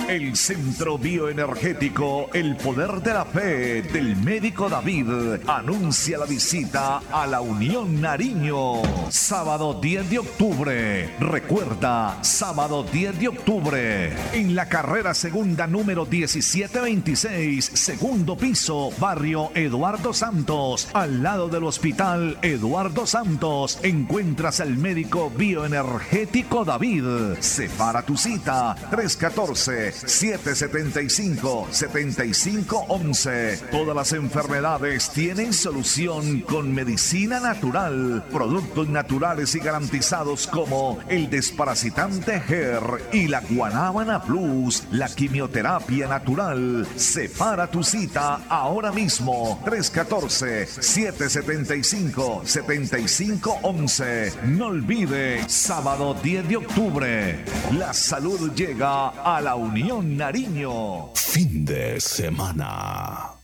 El Centro Bioenergético El Poder de la Fe del Médico David anuncia la visita a la Unión Nariño. Sábado 10 de octubre. Recuerda, sábado 10 de octubre. En la carrera segunda número 1726, segundo piso, barrio Eduardo Santos, al lado del Hospital Eduardo Santos, encuentras al médico bioenergético David. Separa tu cita 314-775-7511. Todas las enfermedades tienen solución con medicina natural, productos naturales y garantizados como el desparasitante GER y la Guanábana Plus, la quimioterapia natural. Separa tu cita ahora mismo 314-775-7511. No olvide, sábado 10 de octubre, la salud llega a la Unión Nariño. Fin de semana.